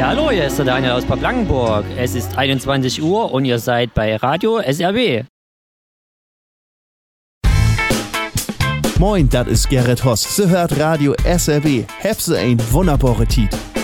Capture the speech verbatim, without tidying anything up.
Hallo, hier ist der Daniel aus Bad Blankenburg. Es ist einundzwanzig Uhr und ihr seid bei Radio S R B. Moin, das ist Gerrit Hoss. Sie hört Radio S R B. Hab's ein wunderbare Tiet.